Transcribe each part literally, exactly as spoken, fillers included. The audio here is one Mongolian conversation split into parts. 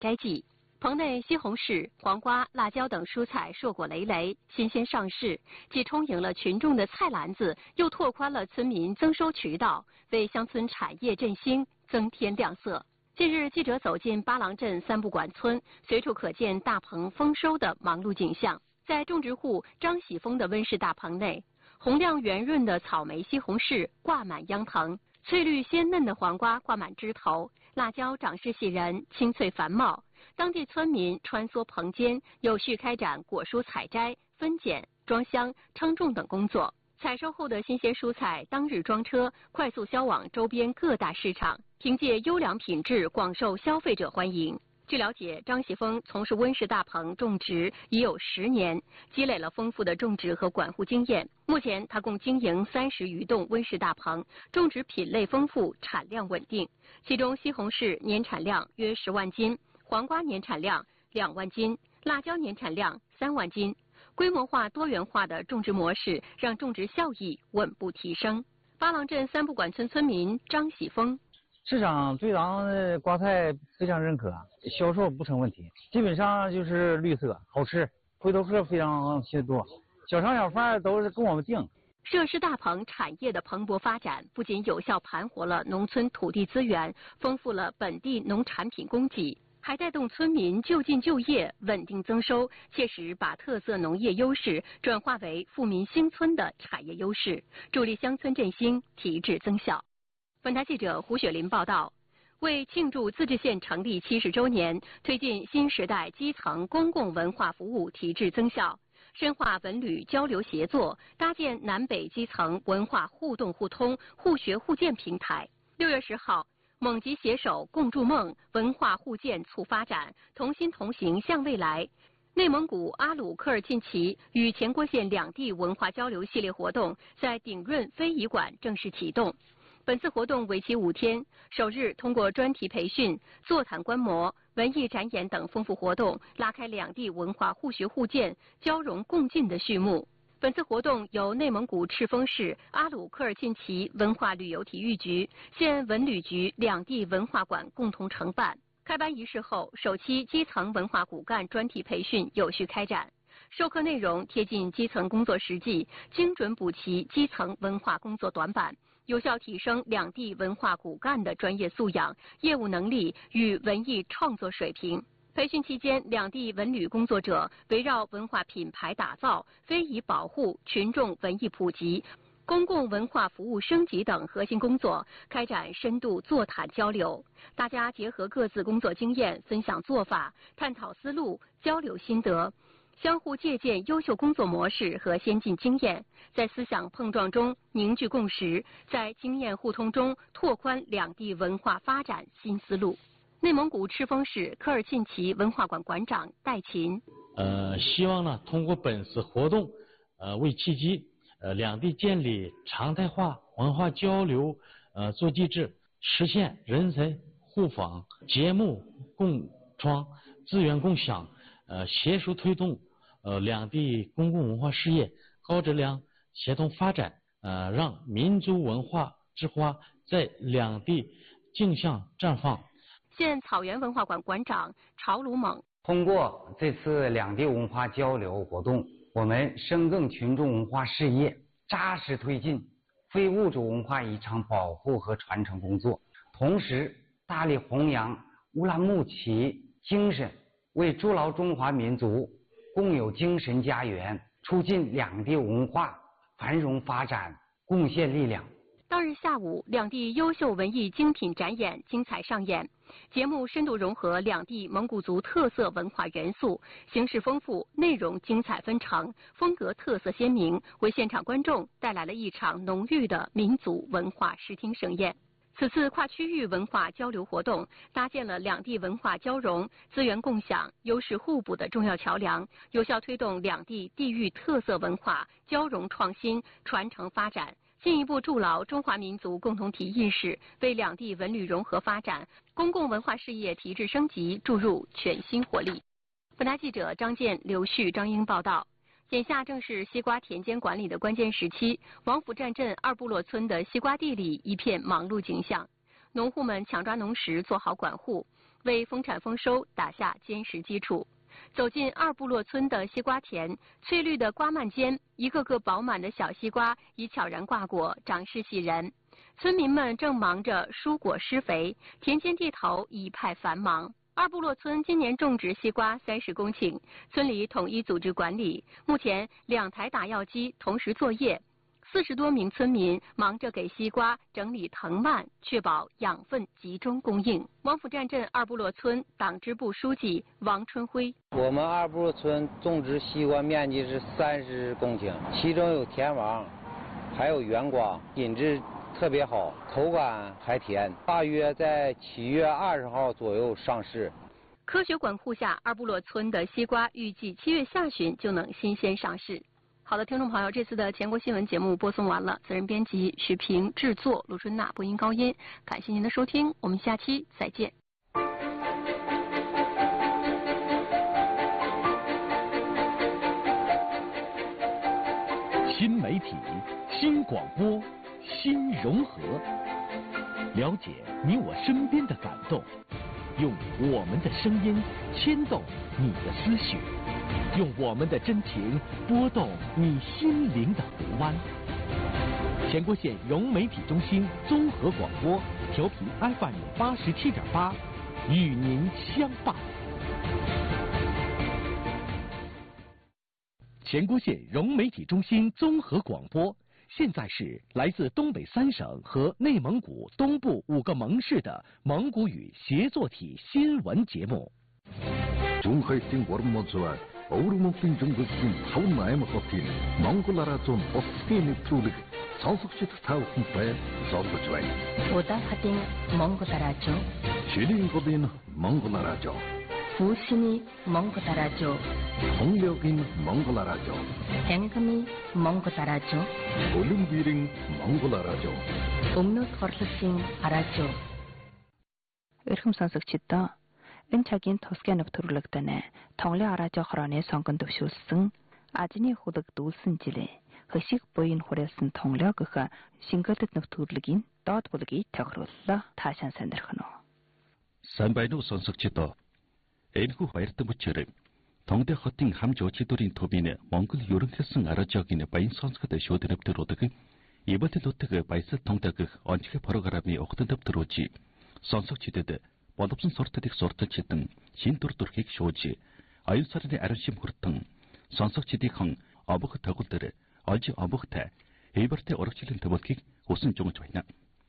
摘季。棚内西红柿、黄瓜、辣椒等蔬菜硕果累累，新鲜上市，既充盈了群众的菜篮子，又拓宽了村民增收渠道，为乡村产业振兴增添亮色。近日，记者走进巴郎镇三不管村，随处可见大棚丰收的忙碌景象。在种植户张喜峰的温室大棚内，红亮圆润的草莓西红柿挂满秧藤，翠绿鲜嫩的黄瓜挂满枝头，辣椒长势喜人，青翠繁茂。当地村民穿梭棚间，有序开展果蔬采摘、分拣、装箱、称重等工作。采收后的新鲜蔬菜当日装车，快速销往周边各大市场，凭借优良品质广受消费者欢迎。据了解，张喜峰从事温室大棚种植已有十年，积累了丰富的种植和管护经验。目前，他共经营三十余栋温室大棚，种植品类丰富，产量稳定。其中，西红柿年产量约十万斤，黄瓜年产量两万斤，辣椒年产量三万斤。规模化、多元化的种植模式让种植效益稳步提升。巴郎镇三不管村村民张喜峰。 市场对咱的瓜菜非常认可，销售不成问题，基本上就是绿色、好吃，回头客非常多，小商小贩都是跟我们订。 设施大棚产业的蓬勃发展，不仅有效盘活了农村土地资源，丰富了本地农产品供给，还带动村民就近就业、稳定增收，切实把特色农业优势转化为富民兴村的产业优势，助力乡村振兴，提质增效。本台记者胡雪林报道，为庆祝自治县成立七十周年，推进新时代基层公共文化服务提质增效，深化文旅交流协作，搭建南北基层文化互动互通、互学互鉴平台。六月十号，蒙吉携手共筑梦，文化互鉴促发展，同心同行向未来。内蒙古阿鲁科尔沁旗与前郭县两地文化交流系列活动在鼎润非遗馆正式启动。本次活动为期五天，首日通过专题培训、座谈观摩、文艺展演等丰富活动，拉开两地文化互学互鉴、交融共进的序幕。本次活动由内蒙古赤峰市阿鲁科尔沁旗文化旅游体育局、县文旅局两地文化馆共同承办。开班仪式后，首期基层文化骨干专题培训有序开展。授课内容贴近基层工作实际，精准补齐基层文化工作短板，有效提升两地文化骨干的专业素养、业务能力与文艺创作水平。培训期间，两地文旅工作者围绕文化品牌打造、非遗保护、群众文艺普及、公共文化服务升级等核心工作开展深度座谈交流。大家结合各自工作经验，分享做法，探讨思路，交流心得，相互借鉴优秀工作模式和先进经验，在思想碰撞中凝聚共识，在经验互通中拓宽两地文化发展新思路。内蒙古赤峰市科尔沁旗文化馆馆长戴琴， 呃，希望呢通过本次活动，呃，为契机，呃，两地建立常态化文化交流，呃，做机制，实现人才互访、节目共创、资源共享，呃，携手推动。呃，两地公共文化事业高质量协同发展，呃，让民族文化之花在两地竞相绽放。 县草原文化馆馆长朝鲁猛， 通过这次两地文化交流活动，我们深耕群众文化事业，扎实推进非物质文化遗产保护和传承工作，同时大力弘扬乌兰牧骑精神，为筑牢中华民族共有精神家园，促进两地文化繁荣发展贡献力量。 当日下午，两地优秀文艺精品展演精彩上演，节目深度融合两地蒙古族特色文化元素，形式丰富，内容精彩纷呈，风格特色鲜明，为现场观众带来了一场浓郁的民族文化视听盛宴。此次跨区域文化交流活动搭建了两地文化交融、资源共享、优势互补的重要桥梁，有效推动两地地域特色文化交融创新、传承发展，进一步筑牢中华民族共同体意识，为两地文旅融合发展、公共文化事业提质升级注入全新活力。本台记者张健、刘旭、张英报道。眼下正是西瓜田间管理的关键时期，王府站镇二部落村的西瓜地里一片忙碌景象，农户们抢抓农时做好管护， 为丰产丰收打下坚实基础。走进二部落村的西瓜田，翠绿的瓜蔓间，一个个饱满的小西瓜已悄然挂果，长势喜人。村民们正忙着疏果施肥，田间地头一派繁忙。二部落村今年种植西瓜三十公顷，村里统一组织管理，目前两台打药机同时作业。四十多名村民忙着给西瓜整理藤蔓，确保养分集中供应。王府站镇二部落村党支部书记王春辉： 我们二部落村种植西瓜面积是三十公顷，其中有甜王，还有圆瓜，品质特别好，口感还甜。大约在七月二十号左右上市。 科学管护下，二部落村的西瓜预计七月下旬就能新鲜上市。好的，听众朋友，这次的全国新闻节目播送完了，责任编辑许平，制作卢春娜，播音高音，感谢您的收听，我们下期再见。 新媒体、新广播、新融合，了解你我身边的感动，用我们的声音牵动你的思绪。用我们的真情拨动你心灵的湖湾。前郭县融媒体中心综合广播调频 F M 八十七点八，与您相伴。前郭县融媒体中心综合广播，现在是来自东北三省和内蒙古东部五个盟市的蒙古语协作体新闻节目。 중화이팅 월먼스와 어우르몽핑 중국인 타운 나이마 커피 몽골라라존 오스케니 투릭 선속시트 타우쿵파에 선도주와이 오다하딩 몽골라라조 시링고빈 몽골라라조 부신이 몽골라라조 홍력인 몽골라라조 뱅금이 몽골라라조 올림비링 몽골라라조 음노 토르싱 아라조 эрхэм сонсогчдоо энэ цагийн тусгай нөхцөрлөгтөнэ тонглын араажо хорооны сонгон төвшүүлсэн ажны хулаг дүүлсэн жилээ хөшиг буйн хураалсан тонглоо гэх шингэлэт нөхцөрлөгийн доод бүлгийг тохирууллаа таашаан сандрахно 산바이노 сонсогчдоо энэхүү баяртай бүчээр Тонгдэ хотын хам жуучидурын төвийн Монгол ерөнхийлсөн араажогийн баян сонсгод шөөднөвтөр удаг Ибэтэл утаг баясал тонгдагх онцгой программын ухтан дэвтрүүжи сонсогчдод боловсон суртал их сурталчилан шин дүр төрхийг шууж аюун сарны ариун шим хүртэн сонсогчдын обох тогл дээр олж обохтай хейбертэй урагчлалын төвөлхийг хүсэн жугж байна.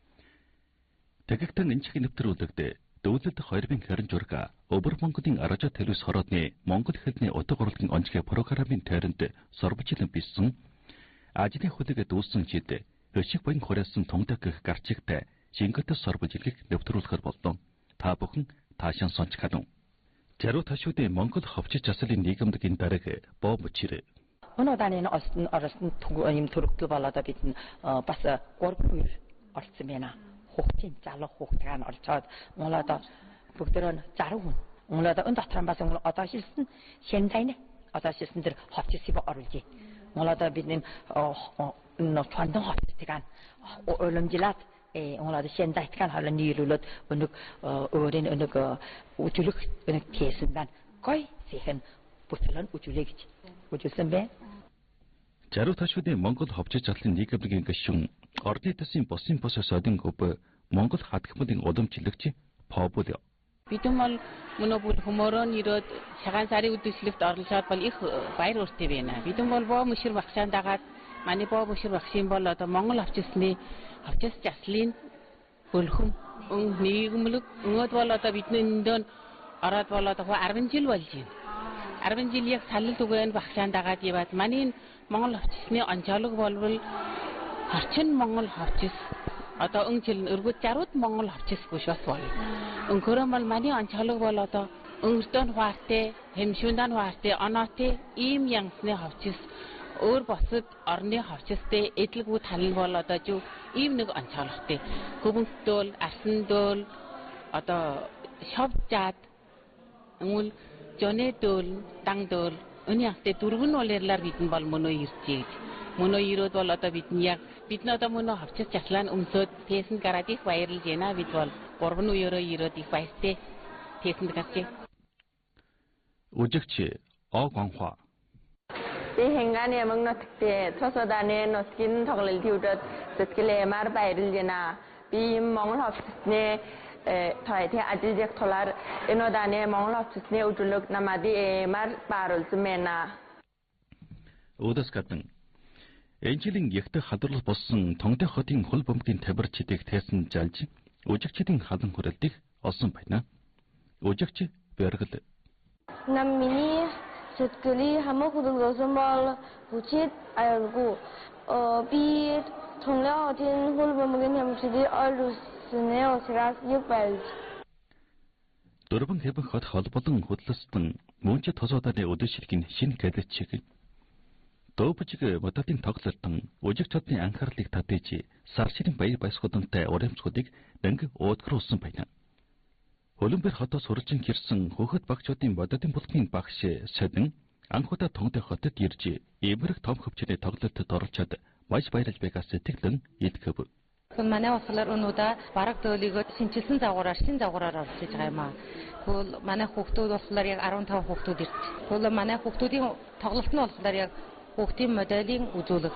Тэгэгтэн энэ чихийн нэвтэр үлдэгдэ дүүлэлт хоёрын хэрэн журга Өвөр Монголын араажо телевиз хороодны Монгол хэлний утга урлагийн онцгой программын тойронд сурвалжлан бисэн ажны хөлөг дүүсэн жид хөшиг баян хураасан тонгдагх гарчигтай шингэтэй сурвалжлыг нэвтрүүлэхэр болдоо. Та бүхэн таашаан сонсчихно. Жаруу ташуудын Монгол ховчиж заслын нийгэмдгийн дарга боо мөчрө. Өнөөдөр энэ орсон орсон юм төрөгдөл болоод бид бас гурван үе орсон байна. Хүүхдийн залуу хүүхдгээ нь олцоод Монголоо бүгдөө заруу хүн. Монголоо энэ дотор бас одоо шилсэн шэнтайны одоо шилсэн тэр ховчисыг оруулж. Монголоо бид энэ нотвандын ховчтойг уламжлаад 에 오늘도 현대ական 하는 일로도 어느 어린 어느 그 우주력 어느 계산단 거의 세한 부처는 우주력이지 우주선배 Жаруу ташуудын Монгол ховчиж задлын нийгэмдгийн гишүүн орны төсвийн босын босоос одын хөб Монгол хатгмын удамжлагч Побул Бидэн бол мөнөө бүр хөмөрөн ирээд цагаан сарын үдшилтэд оролцоод бол их баяр үртэй байна. Бидэн бол боо мөшөр багшаан дагаад манай боо мөшөр багшийн бол одоо Монгол ховчсны ховчс заслын хөлхөм нийгэмлэг өнөөд бол одоо бидний дөнд ороод бол одоо арван жил болж байна. арван жил яг саллал түгээн багшаан дагаад яваад манай Монгол ховчсны онцолог болвол орчин Монгол ховчс одоо өнгөчл өргөд жарууд Монгол ховчс биш бас бол өнгөрөө бол манай онцолог бол одоо өнгөртөн хуартай хэмшүүндэн хуартай оноотой ийм янзны ховчс өөр босод орны ховчстэй эдлэгүү талан бол одоо жив ийм нэг онцологтой хөвөнтөл арсандөл одоо шовжаад өнгөл жонэдөл дангдөл энэ янзтай дөрвөн улирлаар бидэн бол мөнөө ирчээ мөнөө ирээд бол одоо бидний яг бид одоо мөнөө ховчс заслан өмсөд тэсэнд гараад их баярлж байна бид бол гурван үеэрөө ирээд их баяртай тэсэнд гарчээ. 오직치 어광화 Би хэнгааны мөнгөтэй цосодааны нотгин тоглол төвдөд сэтгэлээ мар баярлж байна. Би Монгол хавцны тойти ажиллаж тулаар энэдааны Монгол хавцны өдрөлөг намади мар баарулж байна. Өдөс гадна Энжилийн ягтай хадрал болсон Тонгтой хотын хөл бөмбөгийн табирчдыг тайсан жалж Ужигчдийн халан хүрэлтийг олсон байна. Ужигч бэргэл Нам миний сэтгэлийн хамаг хөдөлгөөсөн бол хүчит аюулгүй би Тонглын хөл бөмбөгийн табирчдыг олсон учраас яг байлж. Дөрвөн хэвэн хот холболон хөдлөстөн мөнчөд тосоодааны өдөршилгийн шинэ гадлт чиг. Дөөбжиг модатын тоглолтон Ужигч хотын анхаарлыг татаж сарширын баяр баясгалантай урамсгуудыг данг уудгаруулсан байна. Хөлбөмбөр хотоос хуржин гэрсэн хөхөт багчуудын бододын булгийн багш Содон анхудаа Тонгтой хотод ирж эврэг том хөвчний тоглолтод оролцоод маш баярлж байгаа сэтгэлэн идгэв. Манай болохоор өнөөдөр бараг дөөлөгөд шинжилсэн загвараар шин загвараар орж иж байгаа юм аа. Тэгвэл манай хүүхдүүд болохоор яг арван таван хүүхдүүд ирж. Тэгвэл манай хүүхдүүдийн тоглолт нь болохоор яг хүүхдийн моделийн үзүүлэг.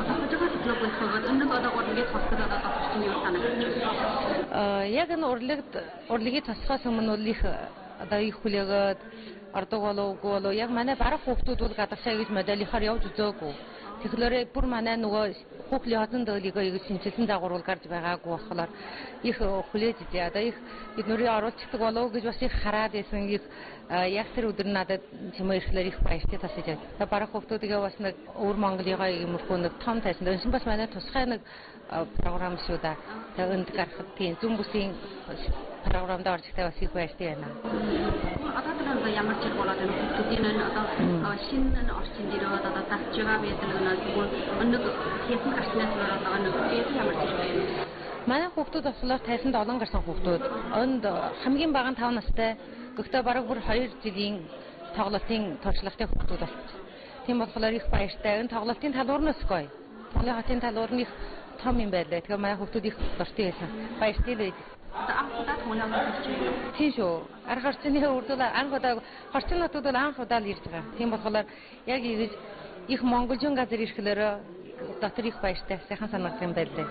Яг энэ урлагт урлагийн тосгоос өмнө их одоо их хүлээгээд ордог болов уу болов яг манай бараг хүүхдүүд бол гадагшаа гэж моделийнхаар явж үзээгүй. Тэгэхээр бүр манай нөгөө хүүхлийн хозон дөөлийг яг шинжилсэн загвар гарч байгаагүй болохоор их хүлээж ижээ. Одоо их биднэрийн оруулцдаг болов гэж бас их хараад байсан. Их яг тэр өдөр надад чимээ ирэхлээр их баяртай тасаж байна. Бараг хүүхдүүдгээ бас нэг өвөр Монголынхаа юмрхүү нэг том тайсан. Энэ бас манай тусгай нэг програм шүү да. Тэнд гарахад тийм зүн бүсийн програмд орж ихтэй бас их баяртай байна. Одоо тэр ямар ч болоод энэ хүүхдүүдийн одоо шинэ орчин дээр одоо тасж байгаа байдаг нь тэгвэл өнөг хийсэн гарснаас болоод нэг ямар ч байна. Манай хүүхдүүд болохоор тайсанд олон гарсан хүүхдүүд. Онд хамгийн бага нь таван настай. Гэхдээ бараг бүр хоёр жилийн тоглолтын туршлагатай хүүхдүүд болсон. Тийм болохоор их баяртай. Энэ тоглолтын талбар нь өсгөө. Тоглолтын хотын талбар нь их том юм байлаа. Тэгэхээр манай хүүхдүүд их дуртай байсан. Баяртай байд. Анхудаа тоглоом хийж байна. Тийм шүү. Арга орчны үрдэл анхудаа орчнотууд бол анх удаа л ирж байгаа. Тийм болохоор яг ингэж их монголжин газар ирэхлээр дотор их баяртай сайхан санагдах юм байлаа.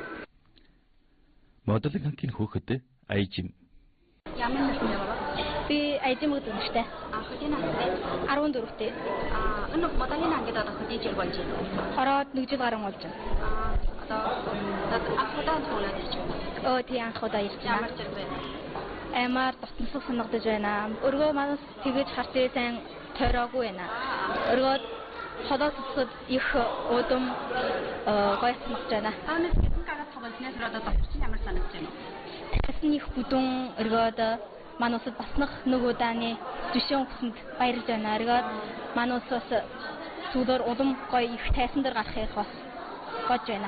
Моделинг анхны хүүхэд Айжим. Ямар насны болоо? Би Айжим өдөртэй. Анхны настай. арван дөрөвтэй. Аа, энэ моделинг ангид одоо хэдий жил болж байна? Ороод нэг жил гарсан болж байна. Аа, одоо анхудаа тоглоод ирж байна. Оо, тий анхудаа ирж байна. Ямар ч юм бэ? Амар дотносог санагдаж байна. Өргөө манаас тэгэж хартай сайн тойроогүй байна. Өргөө холоо цэцэд их удам гоё санагдаж байна. Таанаас хэдэн гараад тоглолтнаас одоо доторч ямар санагдаж байна вэ? Тэсний их бүдүүн өргөөд манусад баснах нөгөө дааны жишээн хүсэнд баярлж байна. Өргөөд манус бас сүүлээр улам гоё их тайсан дээр гарахыг бас бодж байна.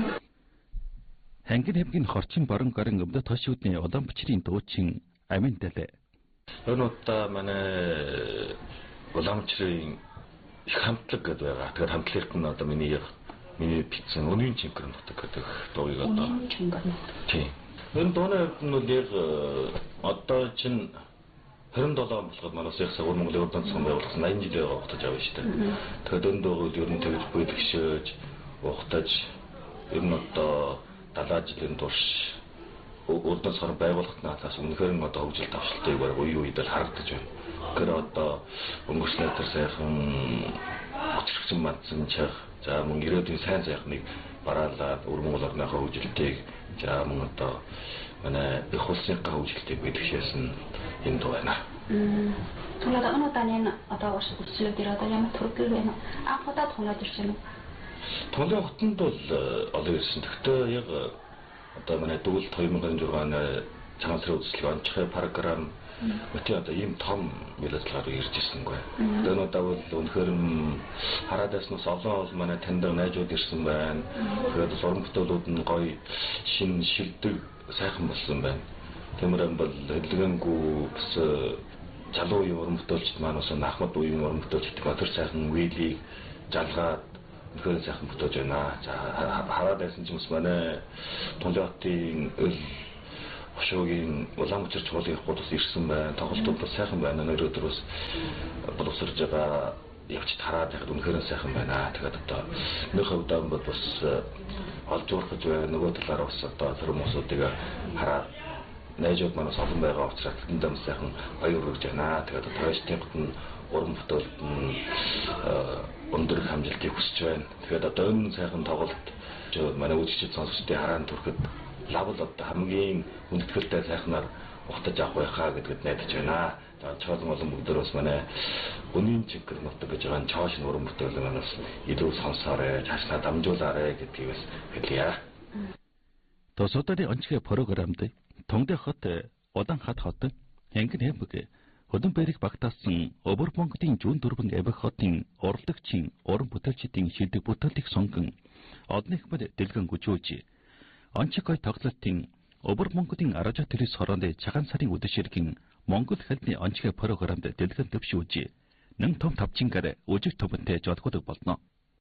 Хангин хэвгийн хорчин борон гарын өмдөд хошуудны улаан бичрийн дуучин амин дэлээ. Өнөөдөр манай улаан бичрийн их хамтлаг гэдэг байгаа. Тэгэхээр хамтлагт нь одоо миний яг миний бичсэн өнгийн чингэр нутаг гэдэг дуугийг одоо тийм. Энэ дууны нь яг одоо чинь хорин долоо болоход манайс яг сар Монголын урд цэцэн байгуулсан аян жилээ хугацааж авна шүү дээ. Тэгэхээр энэ дууг ер нь тэгж бүлэгшөөж ухтаж ер нь одоо далаа жилийн турш урд цэцэн байгуулахад наатаас үнэхээр нь одоо хөгжил давшилтыг баг үе үедээ харагдаж байна. Тэгэхээр одоо өнгөрснөө тэр сайхан өчрөгчн мандсан чих за мөн ирээдүйн сайн сайхныг бараалаад өр Монгол орныхоо хөгжилтийг за мөн одоо манай их улсын хөгжилтийг бэлгшээсэн энэ дуу байна. Тэгвэл одоо таны одоо үргэлжлэл дээр одоо ямар төрөл байна? Анхудаа тоглоод ирж байна уу? Тоглоом хотод бол олон ирсэн. Гэхдээ яг одоо манай дүүлт two thousand six оны цагаан сарын үзэсгэлэн онцгой програм өтөө одоо ийм том мэлэлцээр ирж ирсэнгүй. Тэгээд одоо бол үнэхээр хараад байснаас олон ол манай танд найзууд ирсэн байна. Тэгээд уран бүтээлүүд нь гоё шин шилдэг сайхан болсон байна. Тиймэрэн бол хэлгэнгүй бас залуу үеийн уран бүтээлчд маань бас Ахмад үеийн уран бүтээлчд маань тэр сайхан үеийг жалгаад үнэхээр сайхан бүтээж байна. За хараад байсан ч бас манай Тонлоотын Хошуугийн улаан мөчир чуулгын хуудас ирсэн байна. Тоглолтууд бас сайхан байна. Өнөөдрөөс боловсрж байгаа явж хараад байхад үнэхээр сайхан байна. Тэгээд одоо нөх хөвдөө бол бас олж урахж байна. Нөгөө талаараа бас одоо хүмүүсүүдийг хараад найзууд манаас олон байгаа учраас тэндээ бас сайхан баяр хүргэж байна. Тэгээд тойрчтын гот нь уран бүтээлд нь өндөр хамжилтыг хүсэж байна. Тэгээд одоо энэ сайхан тоглолт манай үзэгчид сонсогчдын хараанд түрэхэд лавл одоо хамгийн хүндэтгэлтэй сайхнаар ухтаж авах байхаа гэдэгт найдаж байна. За чоолон олон бүгдөө бас манай өнийн чигэр нутаг гэж байгаа чоош нуран бүтээл манаас илүү сонсоорой, цаашдаа дамжуулаарай гэдгийг бас хэлье. Тосодоны онцгой програмд Тонгдэ хот Удан хат хот Янгын хэмбэг Хөдөн бэрэг багтаасан Обор Монголын зүүн дөрвөн авиг хотын урлагчийн уран бүтээлчдийн шилдэг бүтээлийг сонгон одных мэд дэлгэн гүжүүлж онцгой тоглолтын Обор Монголын аража төрөс хороонд цагаан сарын үдэшэргийн Монгол хэлний онцгой програмд дэлгэн төвшүүлж нэн том тавчингаар үжиг төвөнтэй жолгодог болно.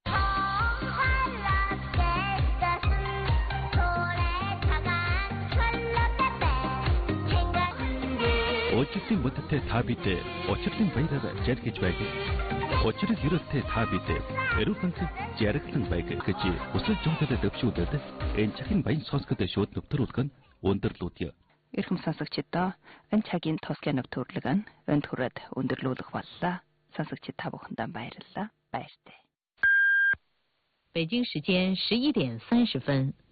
Очиртын бүтэтэй та бидээ очиртын баяраар жаргиж байг. Очирт ирэлтээ та бидээ эрүүлэн жаргалан байг гэж хүсэл жонтой төвшүүлээд энэ цагийн баян сонсгод шууд нөтөрүүлгэн өндөрлүүдье. Эрхэм сонсогчдоо энэ цагийн тусгай нөтөрлөг нь өнд хүрээд өндөрлүүлэх боллоо. Сонсогчид та бүхэндээ баярлалаа. Баяртай. 北京时间十一点三十分。